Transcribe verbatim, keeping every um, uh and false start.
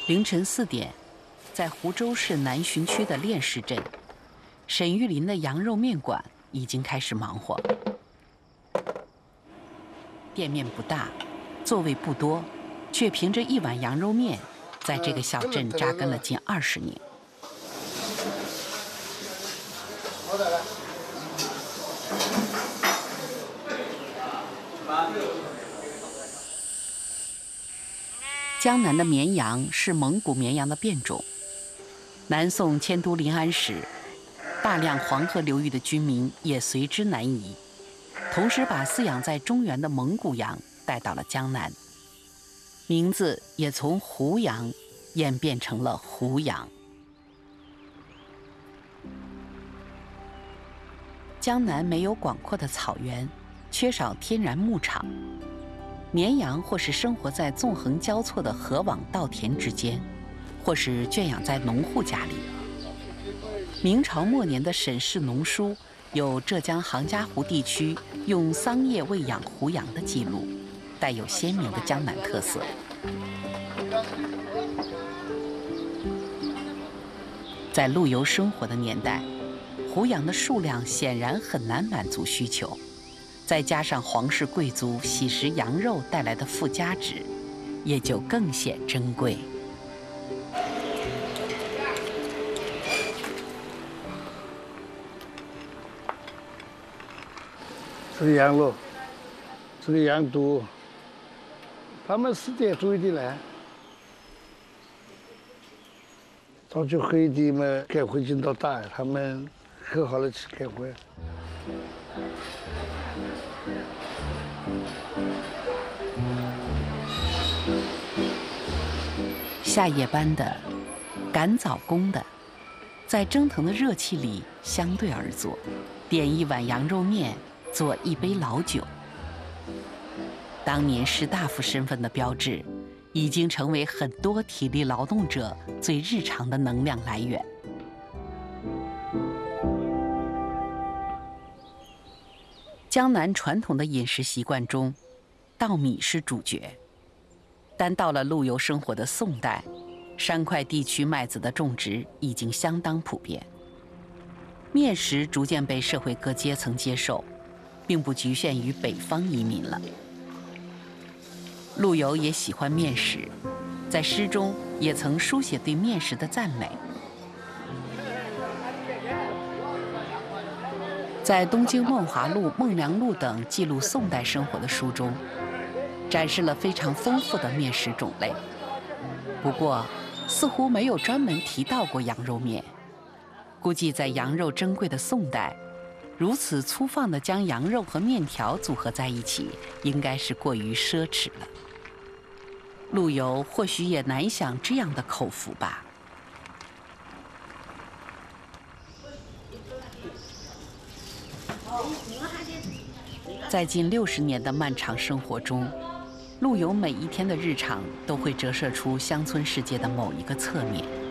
凌晨四点，在湖州市南浔区的练石镇，沈玉林的羊肉面馆已经开始忙活。店面不大，座位不多，却凭着一碗羊肉面，在这个小镇扎根了近二十年。好的，来。江南的绵羊是蒙古绵羊的变种。南宋迁都临安时，大量黄河流域的居民也随之南移，同时把饲养在中原的蒙古羊带到了江南，名字也从胡羊演变成了胡羊。江南没有广阔的草原，缺少天然牧场。绵羊或是生活在纵横交错的河网稻田之间，或是圈养在农户家里。明朝末年的沈氏农书有浙江杭嘉湖地区用桑叶喂养胡羊的记录，带有鲜明的江南特色。在陆游生活的年代，胡羊的数量显然很难满足需求。再加上皇室贵族喜食羊肉带来的附加值，也就更显珍贵。 这个羊肉，这个羊肚，他们四点钟一定来。早就黑的嘛，开会进到大，他们喝好了去开会。 下夜班的，赶早工的，在蒸腾的热气里相对而坐，点一碗羊肉面，做一杯老酒。当年士大夫身份的标志，已经成为很多体力劳动者最日常的能量来源。江南传统的饮食习惯中，稻米是主角。但到了陆游生活的宋代，山块地区麦子的种植已经相当普遍，面食逐渐被社会各阶层接受，并不局限于北方移民了。陆游也喜欢面食，在诗中也曾书写对面食的赞美。在东京梦华录、梦良录等记录宋代生活的书中，展示了非常丰富的面食种类。不过，似乎没有专门提到过羊肉面。估计在羊肉珍贵的宋代，如此粗放地将羊肉和面条组合在一起，应该是过于奢侈了。陆游或许也难想这样的口福吧。在近六十年的漫长生活中，陆游每一天的日常都会折射出乡村世界的某一个侧面。